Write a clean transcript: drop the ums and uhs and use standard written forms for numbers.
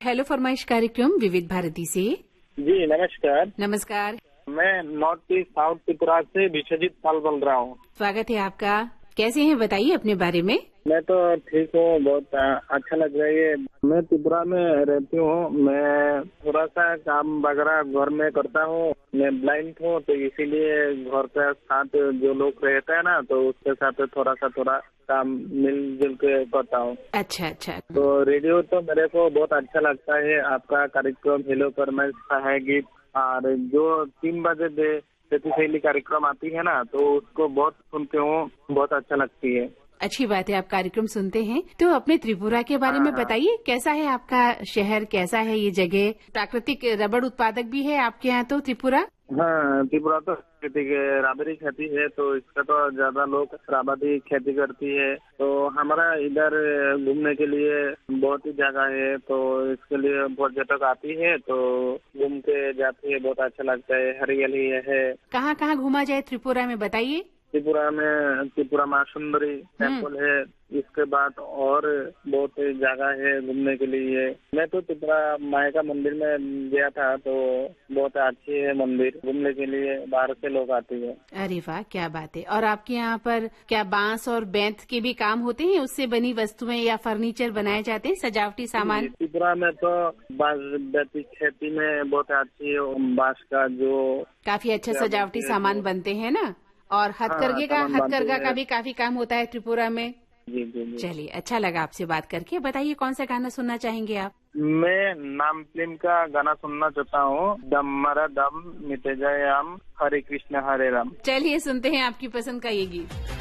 Hello फरमाइश कार्यक्रम विविध भारती से। जी नमस्कार। नमस्कार। मैं नॉर्थ ईस्ट साउथ त्रिपुरा से विश्वजीत पाल बोल रहा हूँ। स्वागत है आपका। कैसे हैं, बताइए अपने बारे में। मैं तो ठीक हूँ, बहुत अच्छा लग रहा है। मैं त्रिपुरा में रहती हूँ। मैं थोड़ा सा काम वगैरह घर में करता हूँ। मैं ब्लाइंड हूँ, तो इसीलिए घर के साथ जो लोग रहते हैं ना, तो उसके साथ थोड़ा काम मिलजुल के करता हूँ। अच्छा अच्छा। तो रेडियो तो मेरे को बहुत अच्छा लगता है। आपका कार्यक्रम हेलो फरमाइश है गीत, और जो 3 बजे शैली कार्यक्रम आती है ना, तो उसको बहुत सुनते हूँ, बहुत अच्छा लगती है। अच्छी बात है, आप कार्यक्रम सुनते हैं। तो अपने त्रिपुरा के बारे में बताइए, कैसा है आपका शहर, कैसा है ये जगह। प्राकृतिक रबड़ उत्पादक भी है आपके यहाँ तो त्रिपुरा? हाँ, त्रिपुरा तो रबड़ी खेती है, तो इसका तो ज्यादा लोग रबड़ी खेती करती है। तो हमारा इधर घूमने के लिए बहुत ही जगह है, तो इसके लिए पर्यटक आती है, तो घूम के जाती है, बहुत अच्छा लगता है। हरियाली है। कहाँ कहाँ घूमा जाए त्रिपुरा में, बताइए। त्रिपुरा में त्रिपुरा माँ सुंदरी टेम्पल है। इसके बाद और बहुत जगह है घूमने के लिए। मैं तो त्रिपुरा माँ का मंदिर में गया था, तो बहुत अच्छी है मंदिर, घूमने के लिए बाहर से लोग आते हैं। अरे वाह, क्या बात है। और आपके यहाँ पर क्या बांस और बेंत के भी काम होते हैं, उससे बनी वस्तुएं या फर्नीचर बनाए जाते हैं, सजावटी सामान? त्रिपुरा में तो बांस खेती में बहुत अच्छी बांस का जो काफी अच्छा सजावटी सामान बनते हैं ना। और हथकरघा का भी काफी काम होता है त्रिपुरा में। जी जी जी। चलिए, अच्छा लगा आपसे बात करके। बताइए, कौन सा गाना सुनना चाहेंगे आप? मैं नाम फिल्म का गाना सुनना चाहता हूँ। दम मरा दम मिटे जाए हम, हरे कृष्ण हरे राम। चलिए, सुनते हैं आपकी पसंद का ये गीत।